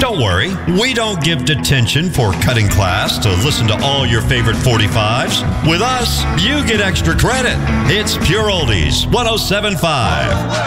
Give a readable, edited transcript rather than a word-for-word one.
Don't worry, we don't give detention for cutting class to listen to all your favorite 45s. With us, you get extra credit. It's Pure Oldies 107.5.